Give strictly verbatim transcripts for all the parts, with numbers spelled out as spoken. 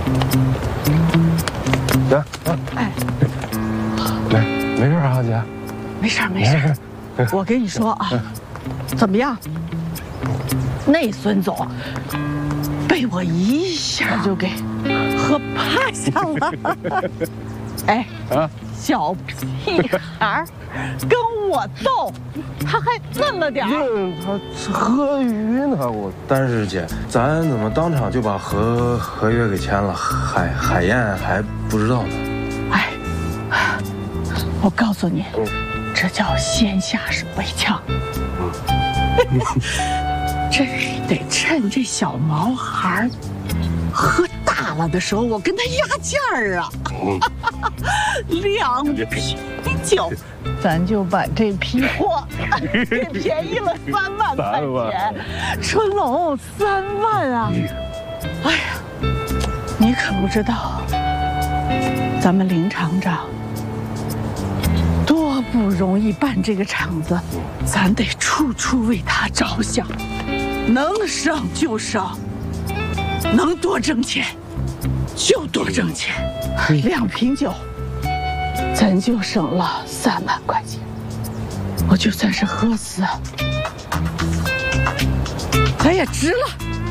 姐，哎，没没事啊，姐。 没事没事。我跟你说啊，怎么样？那孙总被我一下就给喝趴下了。哎，啊，小屁孩跟我斗，他还那么点儿。 他合鱼呢，我。但是姐，咱怎么当场就把合合约给签了？海海燕还不知道呢。 哎，我告诉你，嗯、这叫先下手为强。嗯、这得趁这小毛孩喝大了的时候，我跟他压价儿啊。嗯、两瓶酒。咱就把这批货给便宜了三万块钱，春龙三万啊！哎呀，你可不知道，咱们林厂长多不容易办这个厂子，咱得处处为他着想，能省就省，能多挣钱就多挣钱。两瓶酒。咱就省了三万块钱，我就算是喝死，咱也值了。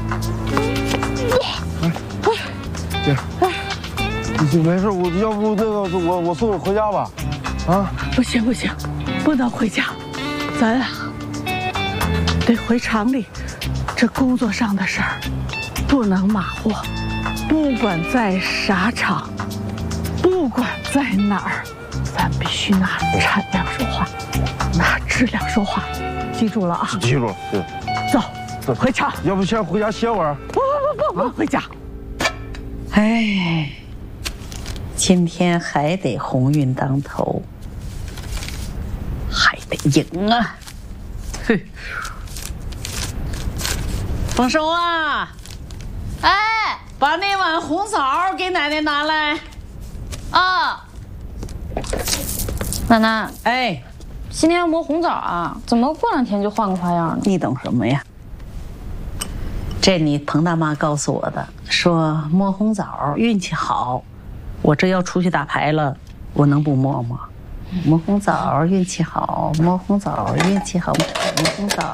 哎，姐，哎，你没事，我要不那个我我送你回家吧？啊？ 不行不行，不能回家，咱啊得回厂里，这工作上的事儿不能马虎，不管在啥厂，不管在哪儿。咱必须拿产量说话，拿质量说话，记住了啊！ 记住了。对， 走，走，回厂。 要不先回家歇会儿？ 不不不不，回家。 哎，今天还得鸿运当头，还得赢啊！哼，丰收啊！ 哎， 把那碗红枣给奶奶拿来。 啊。奶奶， 哎， 今天要磨红枣啊？怎么过两天就换个花样呢？ 你懂什么呀？这你彭大妈告诉我的，说摸红枣运气好。我这要出去打牌了，我能不摸吗？摸红枣运气好，摸红枣运气好，摸红枣。